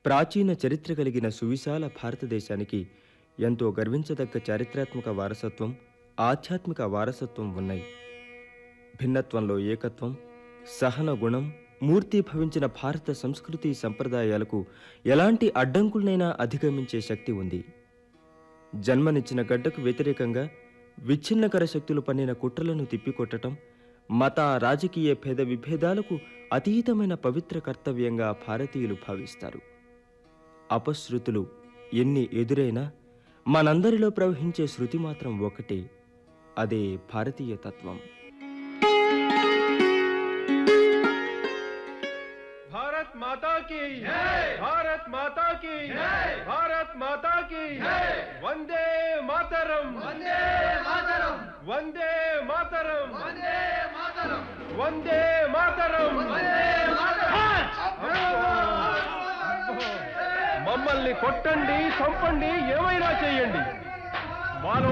ప్రాచీన చరిత్ర కలిగిన సువిశాల భారతదేశానికి ఎంతో గర్వించదగ్గ చారిత్రాత్మక వారసత్వం, ఆధ్యాత్మిక వారసత్వం ఉన్నాయి. భిన్నత్వంలో ఏకత్వం, సహన గుణం మూర్తీభవించిన భారత సంస్కృతి సంప్రదాయాలకు ఎలాంటి అడ్డంకులనైనా అధిగమించే శక్తి ఉంది. జన్మనిచ్చిన గడ్డకు వ్యతిరేకంగా విచ్ఛిన్నకర శక్తులు పన్నిన కుట్రలను తిప్పికొట్టడం మత రాజకీయ భేద విభేదాలకు అతీతమైన పవిత్ర కర్తవ్యంగా భారతీయులు భావిస్తారు. అపశృతులు ఎన్ని ఎదురైనా మనందరిలో ప్రవహించే శృతి మాత్రం ఒకటే, అదే భారతీయ తత్వం. भारत माता की जय, भारत माता की जय, भारत माता की जय, वंदे मातरम, वंदे मातरम, वंदे मातरम, वंदे मातरम, वंदे मातरम, वंदे मातरम. మమ్మల్ని కొట్టండి, చంపండి, ఏమైనా చేయండి, మాలో